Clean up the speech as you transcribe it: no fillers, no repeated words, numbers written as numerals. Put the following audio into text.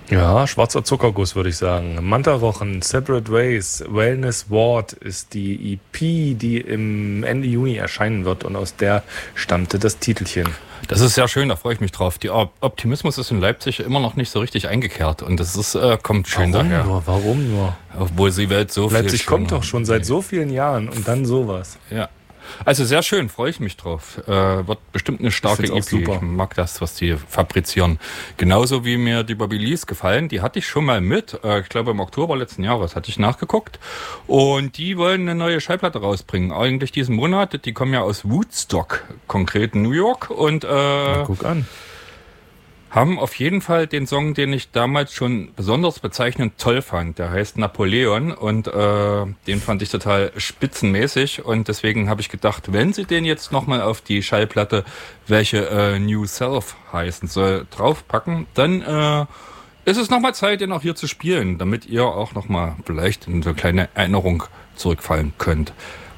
Ja, schwarzer Zuckerguss, würde ich sagen. Mantarochen, Separate Ways, Wellness Ward ist die EP, die im Ende Juni erscheinen wird und aus der stammte das Titelchen. Das ist sehr schön, da freue ich mich drauf. Der Optimismus ist in Leipzig immer noch nicht so richtig eingekehrt und das ist, kommt schön daher. Warum nur? Obwohl die Welt so Leipzig viel kommt doch schon seit so vielen Jahren und dann sowas. Ja. Also sehr schön, freue ich mich drauf. Wird bestimmt eine starke EP. Super. Ich mag das, was die fabrizieren. Genauso wie mir die Bobby Lees gefallen. Die hatte ich schon mal mit. Ich glaube im Oktober letzten Jahres hatte ich nachgeguckt. Und die wollen eine neue Schallplatte rausbringen. Eigentlich diesen Monat. Die kommen ja aus Woodstock, konkret New York. Und Na, guck an. haben auf jeden Fall den Song, den ich damals schon besonders bezeichnend toll fand. Der heißt Napoleon und den fand ich total spitzenmäßig und deswegen habe ich gedacht, wenn sie den jetzt nochmal auf die Schallplatte, welche New Self heißen soll, draufpacken, dann ist es nochmal Zeit, den auch hier zu spielen, damit ihr auch nochmal vielleicht in so eine kleine Erinnerung zurückfallen könnt.